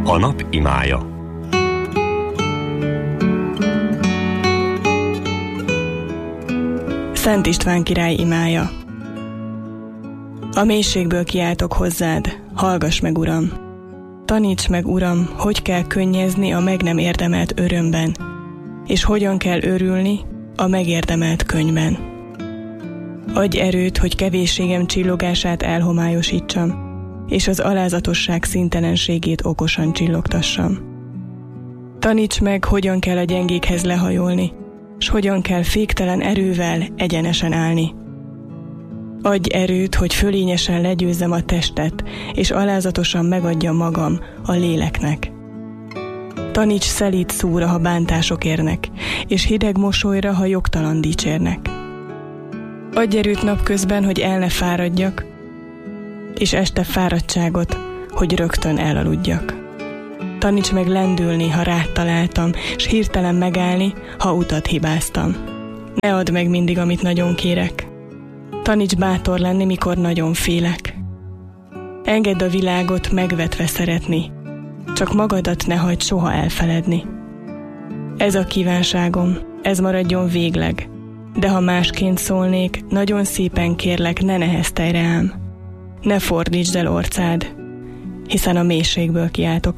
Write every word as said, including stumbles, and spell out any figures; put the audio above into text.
A nap imája. Szent István király imája. A mélységből kiáltok hozzád, hallgass meg, Uram! Taníts meg, Uram, hogy kell könnyezni a meg nem érdemelt örömben, és hogyan kell örülni a megérdemelt könnyben. Adj erőt, hogy kevésségem csillogását elhomályosítsam, és az alázatosság színtelenségét okosan csillogtassam. Taníts meg, hogyan kell a gyengékhez lehajolni, s hogyan kell féktelen erővel egyenesen állni. Adj erőt, hogy fölényesen legyőzzem a testet, és alázatosan megadjam magam a léleknek. Taníts szelíd szóra, ha bántások érnek, és hideg mosolyra, ha jogtalan dicsérnek. Adj erőt napközben, hogy el ne fáradjak, és este fáradtságot, hogy rögtön elaludjak. Taníts meg lendülni, ha rád találtam, s hirtelen megállni, ha utat hibáztam. Ne add meg mindig, amit nagyon kérek. Taníts bátor lenni, mikor nagyon félek. Engedd a világot megvetve szeretni, csak magadat ne hagyd soha elfeledni. Ez a kívánságom, ez maradjon végleg, de ha másként szólnék, nagyon szépen kérlek, ne neheztelj rám. Ne fordítsd el orcád, hiszen a mélységből kiáltok